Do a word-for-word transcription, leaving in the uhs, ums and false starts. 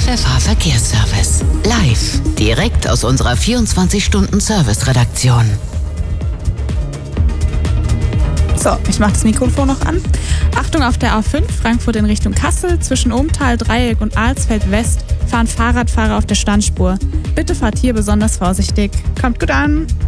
Pfeffer Verkehrsservice. Live, direkt aus unserer vierundzwanzig-Stunden-Service-Redaktion. So, ich mache das Mikrofon noch an. Achtung, auf der A fünf, Frankfurt in Richtung Kassel, zwischen Ohmtal, Dreieck und Alsfeld West fahren Fahrradfahrer auf der Standspur. Bitte fahrt hier besonders vorsichtig. Kommt gut an!